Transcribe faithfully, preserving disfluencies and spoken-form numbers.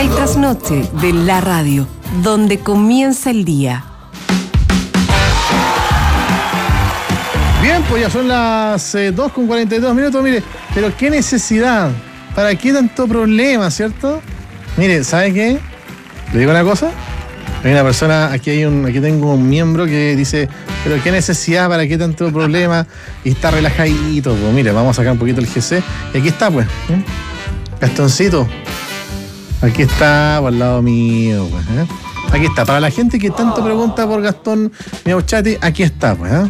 El trasnoche de la radio, donde comienza el día. Bien, pues ya son las eh, dos con cuarenta y dos minutos, mire, pero qué necesidad, ¿para qué tanto problema, cierto? Mire, ¿sabe qué? ¿Le digo una cosa? Hay una persona, aquí hay un, aquí tengo un miembro que dice, pero qué necesidad, ¿para qué tanto problema? Y está relajadito, pues mire, vamos a sacar un poquito el G C, y aquí está, pues, ¿eh? Gastoncito, aquí está, por al lado mío, pues, ¿eh? Aquí está, para la gente que tanto pregunta por Gastón Miauchati, aquí está, pues, ¿eh?